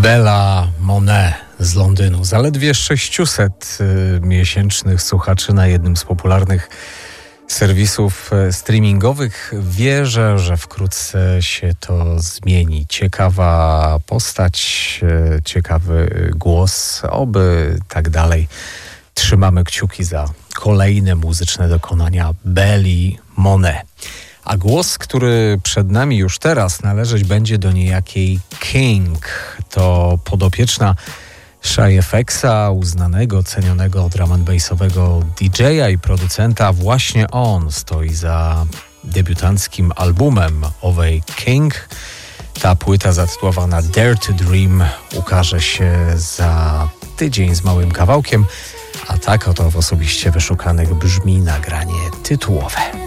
Bella Monet z Londynu. Zaledwie 600 miesięcznych słuchaczy na jednym z popularnych serwisów streamingowych. Wierzę, że wkrótce się to zmieni. Ciekawa postać, ciekawy głos, oby tak dalej. Trzymamy kciuki za kolejne muzyczne dokonania Belli Monet. A głos, który przed nami już teraz, należeć będzie do niejakiej King. To podopieczna Shy FX-a, uznanego, cenionego drum and bassowego DJ-a i producenta. Właśnie on stoi za debiutanckim albumem owej King. Ta płyta zatytułowana Dare to Dream ukaże się za tydzień z małym kawałkiem, a tak oto w osobiście wyszukanych brzmi nagranie tytułowe.